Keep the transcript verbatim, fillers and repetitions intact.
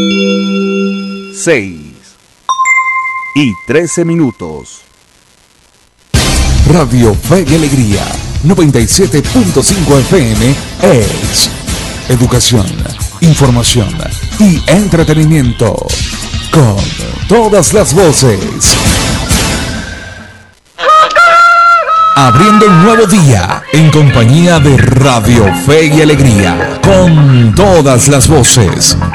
seis y trece minutos. Radio Fe y Alegría noventa y siete punto cinco F M es educación, información y entretenimiento con todas las voces. Abriendo un nuevo día en compañía de Radio Fe y Alegría con todas las voces.